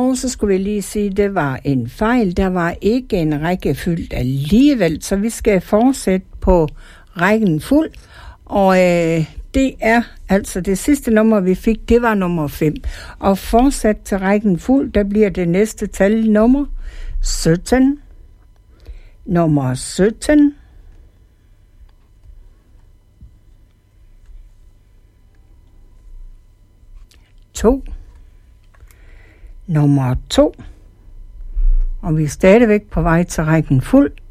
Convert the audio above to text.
Og så skulle vi lige sige, at det var en fejl. Der var ikke en række fyldt alligevel, så vi skal fortsætte på rækken fuld. Og det er altså det sidste nummer, vi fik, det var nummer 5. Og fortsat til rækken fuld, der bliver det næste tal nummer 17. Nummer 17. Nummer 2. Og vi er stadigvæk på vej til rækken fuld.